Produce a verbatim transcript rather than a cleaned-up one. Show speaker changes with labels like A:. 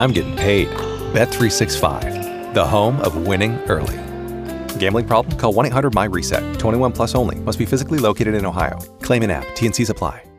A: I'm getting paid. Bet three sixty-five, the home of winning early. Gambling problem? Call one eight hundred M Y RESET. twenty-one plus only. Must be physically located in Ohio. Claim in app. T N Cs apply.